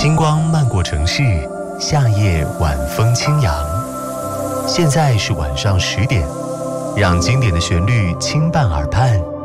星光漫过城市，夏夜晚风轻扬。现在是晚上10点，让经典的旋律轻伴耳畔。